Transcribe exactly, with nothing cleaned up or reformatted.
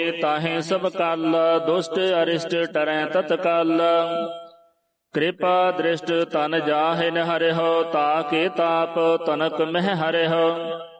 ਤਾਹੇ ਸਭ ਕਾਲ, ਦੁਸ਼ਟ ਅਰਿਸ਼ਟ ਟਰੈ ਤਤਕਾਲ। ਕਿਰਪਾ ਦ੍ਰਿਸ਼ਟ ਤਨ ਜਾਹਿ ਨ ਹਰਿਹੁ, ਤਾਕੇ ਤਾਪ ਤਨਕ ਮਹਿ ਹਰਿਹੁ।